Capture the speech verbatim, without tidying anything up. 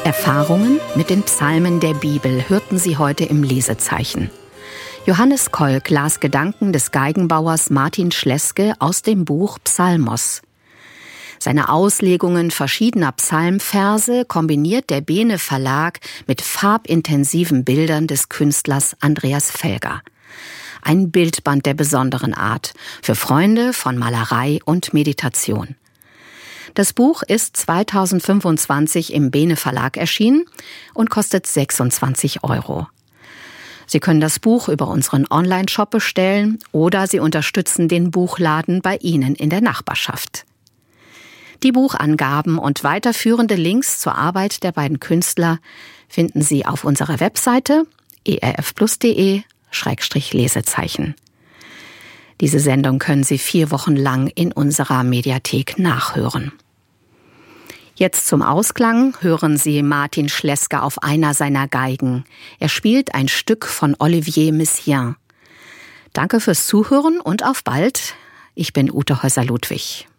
Erfahrungen mit den Psalmen der Bibel hörten Sie heute im Lesezeichen. Johannes Kolk las Gedanken des Geigenbauers Martin Schleske aus dem Buch Psalmos. Seine Auslegungen verschiedener Psalmverse kombiniert der Bene Verlag mit farbintensiven Bildern des Künstlers Andreas Felger. Ein Bildband der besonderen Art, für Freunde von Malerei und Meditation. Das Buch ist zweitausendfünfundzwanzig im Bene Verlag erschienen und kostet sechsundzwanzig Euro. Sie können das Buch über unseren Online-Shop bestellen oder Sie unterstützen den Buchladen bei Ihnen in der Nachbarschaft. Die Buchangaben und weiterführende Links zur Arbeit der beiden Künstler finden Sie auf unserer Webseite e r f plus punkt d e Schrägstrich Lesezeichen. Diese Sendung können Sie vier Wochen lang in unserer Mediathek nachhören. Jetzt zum Ausklang hören Sie Martin Schleske auf einer seiner Geigen. Er spielt ein Stück von Olivier Messiaen. Danke fürs Zuhören und auf bald. Ich bin Ute Häuser-Ludwig.